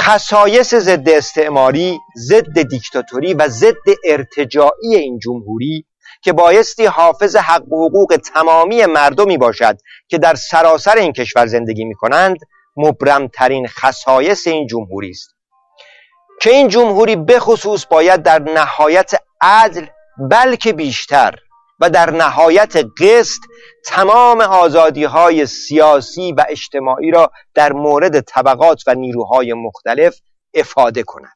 خصایص ضد استعماری، ضد دیکتاتوری و ضد ارتجاعی این جمهوری که بایستی حافظ حق و حقوق تمامی مردمی باشد که در سراسر این کشور زندگی می کنند، مبرمترین خصایص این جمهوری است که این جمهوری به خصوص باید در نهایت عدل بلکه بیشتر و در نهایت قسط تمام آزادی‌های سیاسی و اجتماعی را در مورد طبقات و نیروهای مختلف افاده کند.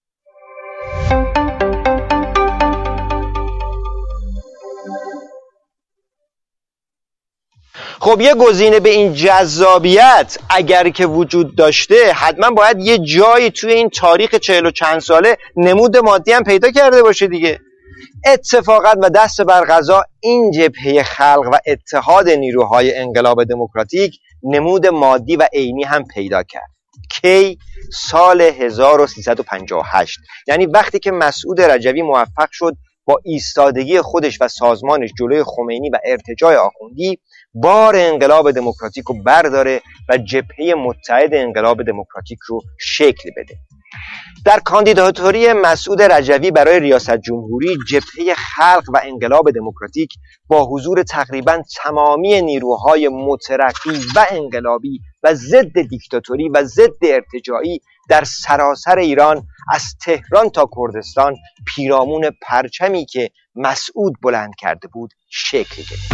خب یه گزینه به این جذابیت اگر که وجود داشته، حتما باید یه جایی توی این تاریخ 40 و چند ساله نمود مادی هم پیدا کرده باشه دیگه. اتفاقا و دست بر قضا این جبهه خلق و اتحاد نیروهای انقلاب دموکراتیک نمود مادی و عینی هم پیدا کرد. کی؟ سال 1358. یعنی وقتی که مسعود رجوی موفق شد با ایستادگی خودش و سازمانش جلوی خمینی و ارتجاع آخوندی بار انقلاب دموکراتیک رو برداره و جبهه متحد انقلاب دموکراتیک رو شکل بده. در کاندیداتوری مسعود رجوی برای ریاست جمهوری، جبهه خلق و انقلاب دموکراتیک با حضور تقریبا تمامی نیروهای مترقی و انقلابی و ضد دیکتاتوری و ضد ارتجاعی در سراسر ایران از تهران تا کردستان پیرامون پرچمی که مسعود بلند کرده بود شکل گرفت.